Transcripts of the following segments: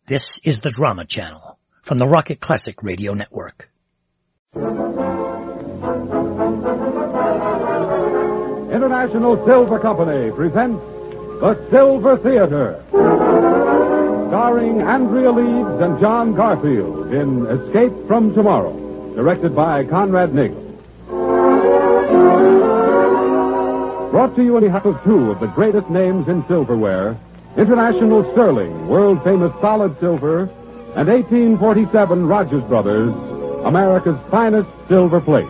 This is the Drama Channel from the Rocket Classic Radio Network. International Silver Company presents The Silver Theater, starring Andrea Leeds and John Garfield in Escape from Tomorrow, directed by Conrad Nagel. Brought to you on behalf of two of the greatest names in silverware, International Sterling, world-famous solid silver, and 1847 Rogers Brothers, America's finest silver plate.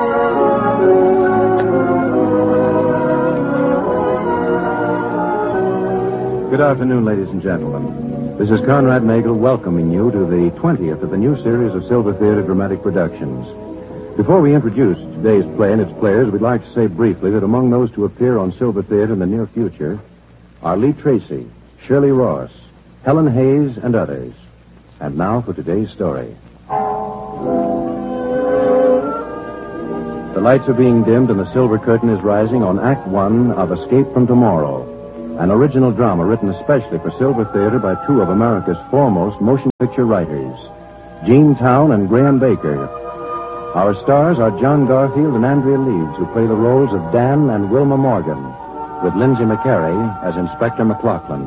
Good afternoon, ladies and gentlemen. This is Conrad Nagel welcoming you to the 20th of the new series of Silver Theater Dramatic Productions. Before we introduce today's play and its players, we'd like to say briefly that among those to appear on Silver Theater in the near future are Lee Tracy, Shirley Ross, Helen Hayes, and others. And now for today's story. The lights are being dimmed and the silver curtain is rising on Act One of Escape from Tomorrow, an original drama written especially for Silver Theater by two of America's foremost motion picture writers, Gene Town and Graham Baker. Our stars are John Garfield and Andrea Leeds, who play the roles of Dan and Wilma Morgan, with Lindsay McCary as Inspector McLaughlin.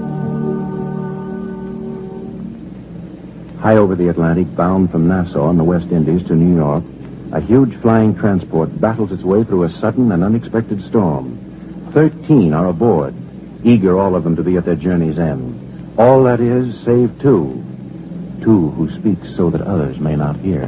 High over the Atlantic, bound from Nassau in the West Indies to New York, a huge flying transport battles its way through a sudden and unexpected storm. 13 are aboard, eager all of them to be at their journey's end. All that is, save two. Two who speak so that others may not hear.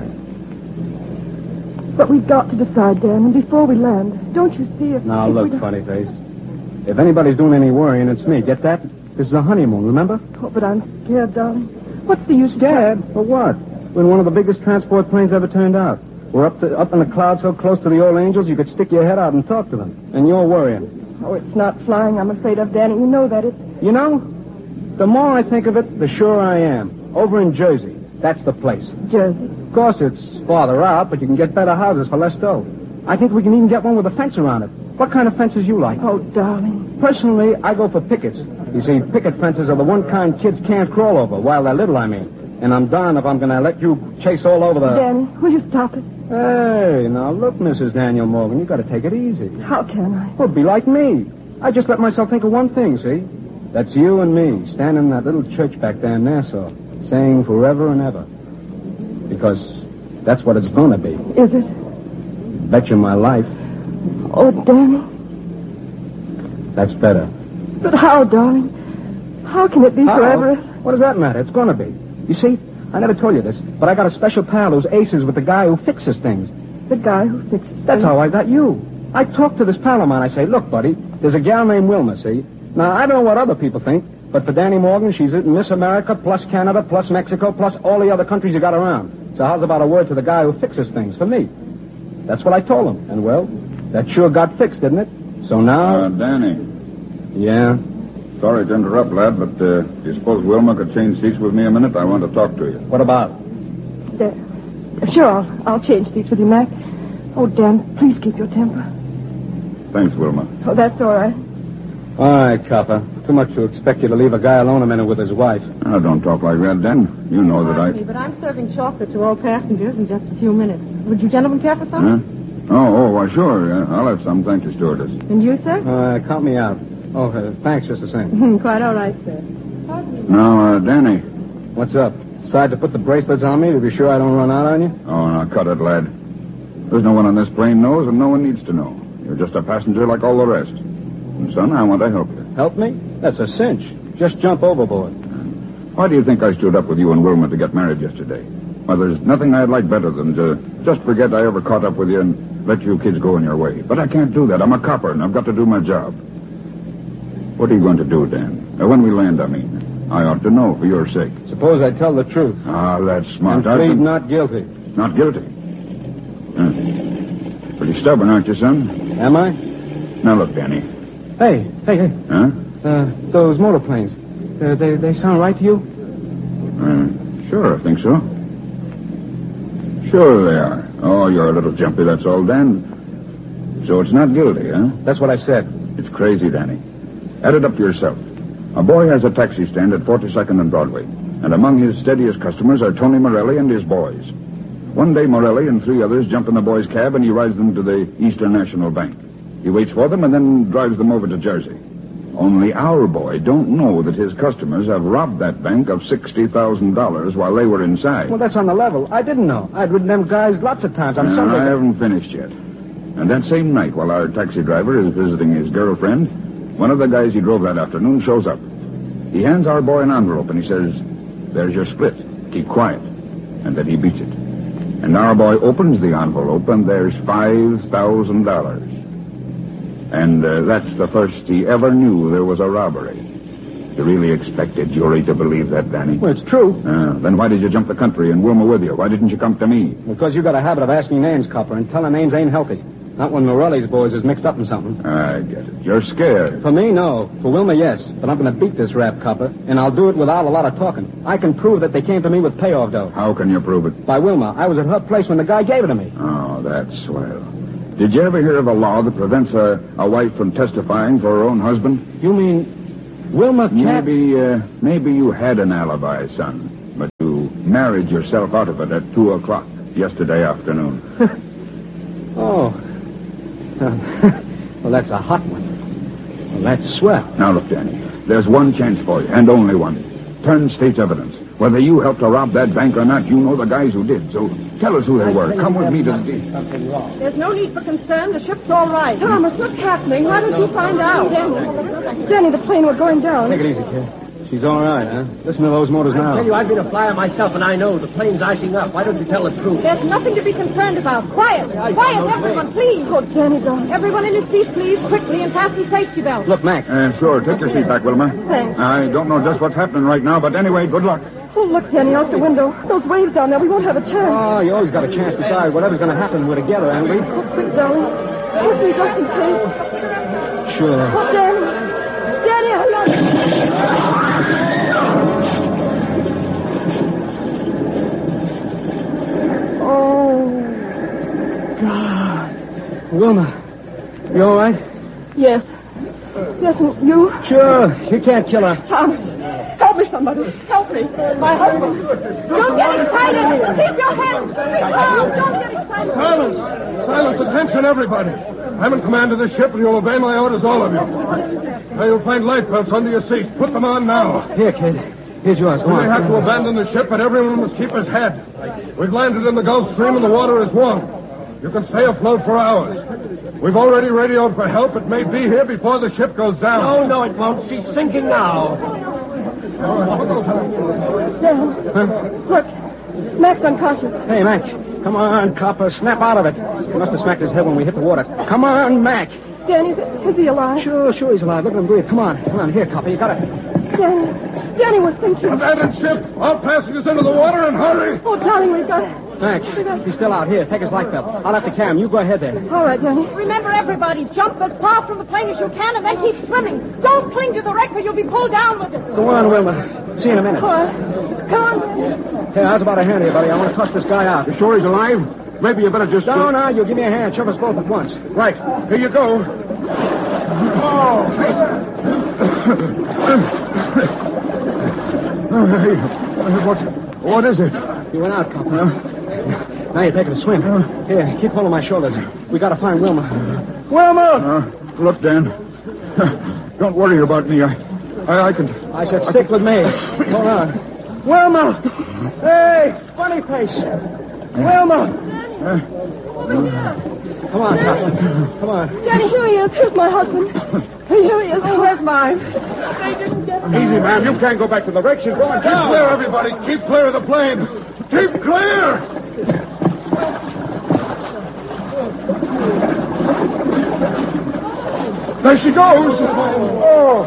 But we've got to decide, Dan, and before we land, don't you see if... Now, look, funny face. If anybody's doing any worrying, it's me. Get that? This is a honeymoon, remember? Oh, but I'm scared, darling. What's the use, Scared? For what? We're in one of the biggest transport planes ever turned out. We're up in the clouds so close to the old angels you could stick your head out and talk to them. And you're worrying. Oh, it's not flying I'm afraid of, Danny. You know that. You know, the more I think of it, the surer I am. Over in Jersey. That's the place. Jersey? Of course, it's farther out, but you can get better houses for less dough. I think we can even get one with a fence around it. What kind of fences you like? Oh, darling. Personally, I go for pickets. You see, picket fences are the one kind kids can't crawl over, while they're little, I mean. And I'm darned if I'm going to let you chase all over the... Danny, will you stop it? Hey, now look, Mrs. Daniel Morgan, you got to take it easy. How can I? Well, be like me. I just let myself think of one thing, see? That's you and me, standing in that little church back there in Nassau, saying forever and ever. Because that's what it's going to be. Is it? Bet you my life. Oh, Danny. That's better. But how, darling? How can it be forever? What does that matter? It's going to be. You see, I never told you this, but I got a special pal who's aces with the guy who fixes things. The guy who fixes things? That's how I got you. I talked to this pal of mine. I say, look, buddy, there's a gal named Wilma, see? Now, I don't know what other people think, but for Danny Morgan, she's Miss America, plus Canada, plus Mexico, plus all the other countries you got around. So how's about a word to the guy who fixes things for me? That's what I told him. And, well, that sure got fixed, didn't it? So now... Danny. Yeah? Sorry to interrupt, lad, but do you suppose Wilma could change seats with me a minute? I want to talk to you. What about? Sure, I'll change seats with you, Mac. Oh, Dan, please keep your temper. Thanks, Wilma. Oh, that's all right. All right, copper. Too much to expect you to leave a guy alone a minute with his wife. Oh, don't talk like that, Dan. You know that I... But I'm serving chocolate to all passengers in just a few minutes. Would you gentlemen care for some? Huh? Why, sure. I'll have some. Thank you, stewardess. And you, sir? Count me out. Oh, thanks, just the same. Quite all right, sir. Now, Danny. What's up? Decide to put the bracelets on me to be sure I don't run out on you? Oh, now, cut it, lad. There's no one on this plane knows, and no one needs to know. You're just a passenger like all the rest. And, son, I want to help you. Help me? That's a cinch. Just jump overboard. Why do you think I stood up with you and Wilma to get married yesterday? Well, there's nothing I'd like better than to just forget I ever caught up with you and let you kids go in your way. But I can't do that. I'm a copper, and I've got to do my job. What are you going to do, Dan? When we land, I mean. I ought to know for your sake. Suppose I tell the truth. Ah, that's smart. And plead not guilty. Not guilty? Pretty stubborn, aren't you, son? Am I? Now, look, Danny. Hey. Huh? Those motorplanes. They sound right to you? Sure, I think so. Sure they are. Oh, you're a little jumpy, that's all, Dan. So it's not guilty, huh? That's what I said. It's crazy, Danny. Add it up to yourself. A boy has a taxi stand at 42nd and Broadway. And among his steadiest customers are Tony Morelli and his boys. One day, Morelli and 3 others jump in the boys' cab, and he rides them to the Eastern National Bank. He waits for them and then drives them over to Jersey. Only our boy don't know that his customers have robbed that bank of $60,000 while they were inside. Well, that's on the level. I didn't know. I'd ridden them guys lots of times. I'm sorry. I haven't finished yet. And that same night, while our taxi driver is visiting his girlfriend, one of the guys he drove that afternoon shows up. He hands our boy an envelope, and he says, "There's your split. Keep quiet." And then he beats it. And our boy opens the envelope, and there's $5,000. And that's the first he ever knew there was a robbery. You really expected Jury to believe that, Danny? Well, it's true. Then why did you jump the country and Wilma with you? Why didn't you come to me? Because you got a habit of asking names, Copper, and telling names ain't healthy. Not when Morelli's boys is mixed up in something. I get it. You're scared. For me, no. For Wilma, yes. But I'm going to beat this rap, Copper, and I'll do it without a lot of talking. I can prove that they came to me with payoff dough. How can you prove it? By Wilma. I was at her place when the guy gave it to me. Oh, that's swell. Did you ever hear of a law that prevents a wife from testifying for her own husband? You mean Wilma can't... Maybe you had an alibi, son, but you married yourself out of it at 2 o'clock yesterday afternoon. Oh. Well, that's a hot one. Well, that's swell. Now, look, Danny, there's one chance for you, and only one. Turn state's evidence. Whether you helped to rob that bank or not, you know the guys who did. So tell us who they were. Come with me to the... There's no need for concern. The ship's all right. Thomas, what's happening? Why don't you find out? Danny, the plane, we're going down. Take it easy, kid. She's all right, huh? Listen to those motors now. I tell you, I've been a flyer myself, and I know the plane's icing up. Why don't you tell the truth? There's nothing to be concerned about. Quiet. Quiet, everyone, please. Oh, Danny, darling. Everyone in his seat, please, quickly, and fasten safety belts. Look, Mac. Sure, take your seat back, Wilma. Thanks. I don't know just what's happening right now, but anyway, good luck. Oh, look, Danny, out the window. Those waves down there, we won't have a chance. Oh, you always got a chance to decide whatever's going to happen. We're together, ain't we? Oh, quick, darling. Kiss me just in case. Sure. Oh, Danny. Danny, I love you. Oh, God. Wilma, you all right? Yes. Yes, and you? Sure. You can't kill her. Thomas, help me, somebody. Help me. My husband. Don't get excited. Keep your head. Be calm. Don't get excited. Silence! Silence! Attention, everybody! I'm in command of this ship, and you'll obey my orders, all of you. Now, you'll find life belts under your seats. Put them on now. Here, kid. Here's yours. Go We on. may have to abandon the ship, but everyone must keep his head. We've landed in the Gulf Stream, and the water is warm. You can stay afloat for hours. We've already radioed for help. It may be here before the ship goes down. No, it won't. She's sinking now. Dan, look. Mac's unconscious. Hey, Mac. Come on, Copper. Snap out of it. He must have smacked his head when we hit the water. Come on, Mac. Dan, is he alive? Sure, he's alive. Look at him breathe. Come on. Here, Copper. You got it. Danny was thinking. Abandon ship. All passengers into the water and hurry. Oh, darling, we've got... Mac, he's still out. Here, take his life belt. I'll have to carry him. You go ahead there. All right, Danny. Remember, everybody, jump as far from the plane as you can, and then keep swimming. Don't cling to the wreck, or you'll be pulled down with it. Go on, Wilma. See you in a minute. All right. Come on. Hey, how's about a hand here, buddy? I want to toss this guy out. You sure he's alive? Maybe you better just... No, you give me a hand. Shove us both at once. Right. Here you go. Oh. What is it? You went out, Copper. Now you're taking a swim. Here, keep holding my shoulders. We got to find Wilma. Wilma! Look, Dan. Don't worry about me. I can... I said stick with me. Hold on. Wilma! Hey, funny face. Wilma! Come on, Copper. Come on. Danny, here he is. Here's my husband. Here he is. Oh, where's mine? They didn't get me. Easy, man. You can't go back to the wreck. She's going down. Keep clear, everybody. Keep clear of the plane. Keep clear! There she goes. Oh.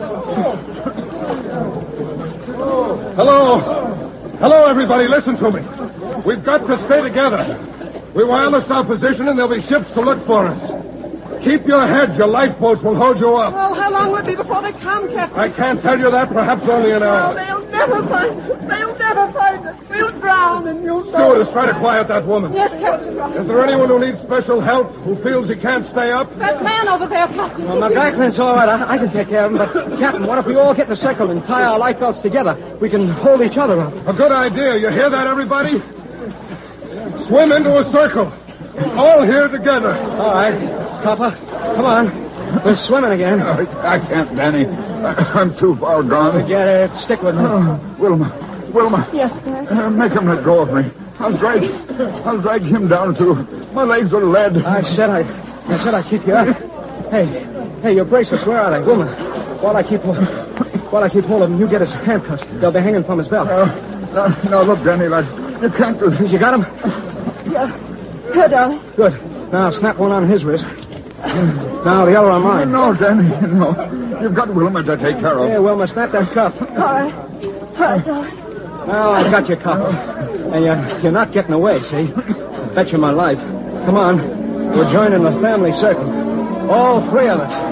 Hello. Hello, everybody. Listen to me. We've got to stay together. We wireless our position, and there'll be ships to look for us. Keep your heads. Your lifeboats will hold you up. Oh, how long will it be before they come, Captain? I can't tell you that. Perhaps only an hour. Oh, they'll never find us. They'll never find us. We'll drown and you'll know. Stewardess, try to quiet that woman. Yes, Captain Ross. Is there anyone who needs special help, who feels he can't stay up? That man over there, Captain. Well, McLaughlin's all right. I can take care of him. But, Captain, what if we all get in a circle and tie our life belts together? We can hold each other up. A good idea. You hear that, everybody? Swim into a circle. All here together. All right. Copper, come on. We're swimming again. I can't, Danny. I'm too far gone. Forget it. Stick with me. Wilma. Yes, sir. Make him let go of me. I'll drag him down, too. My legs are lead. I said I'd keep you up. Hey, your bracelets, where are they? Wilma, while I keep hold of him, you get his handcuffs. They'll be hanging from his belt. No, look, Danny, you can't do this. You got him? Yeah. Here, darling. Good. Now, snap one on his wrist. Now, the other on mine. No, Danny, no. You've got Wilma to take care of. Yeah, Wilma, snap that cuff. All right. All right, darling. Now, I've got your cuff. And you're not getting away, see? Bet you my life. Come on. We're joining the family circle. All three of us.